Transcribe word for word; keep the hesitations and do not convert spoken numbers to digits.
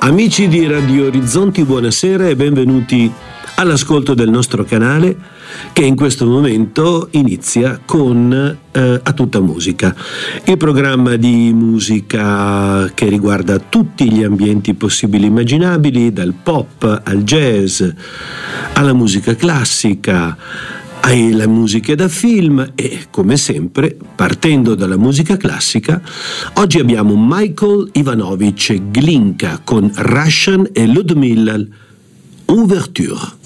Amici di Radio Orizzonti, buonasera e benvenuti all'ascolto del nostro canale che in questo momento inizia con eh, A Tutta Musica, il programma di musica che riguarda tutti gli ambienti possibili e immaginabili, dal pop al jazz alla musica classica, alle musiche da film e, come sempre, partendo dalla musica classica, oggi abbiamo Michael Ivanovich Glinka con Russian e Ludmilla Ouverture.